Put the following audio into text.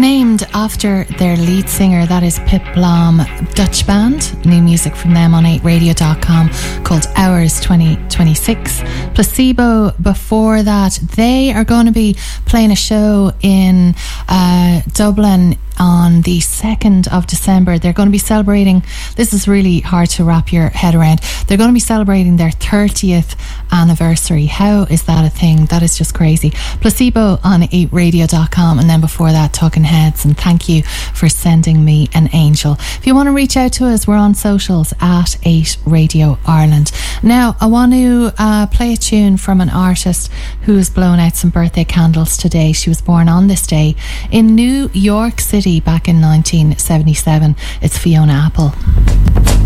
named after their lead singer, that is Pip Blom. Dutch band, new music from them on 8radio.com called Hours 2026. Placebo before that. They are going to be playing a show in Dublin on the 2nd of December. They're going to be celebrating, this is really hard to wrap your head around, they're going to be celebrating their 30th anniversary. How is that a thing? That is just crazy. Placebo on 8radio.com, and then before that Talking Heads, and thank you for sending me an angel. If you want to reach out to us, we're on socials at 8 Radio Ireland. Now I want to play a tune from an artist who's blown out some birthday candles today. She was born on this day in New York City back in 1977. It's Fiona Apple.